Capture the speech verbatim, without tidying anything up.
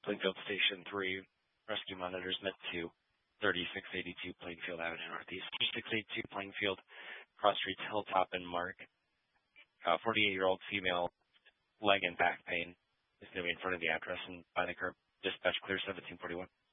Plainfield Station three, rescue monitors met two, thirty-six eighty-two Plainfield Avenue Northeast, six eighty-two Plainfield, Cross Streets, Hilltop, and Mark. Uh, forty-eight-year-old female, leg and back pain, is going to be in front of the address and by the curb. Dispatch clear seventeen forty-one.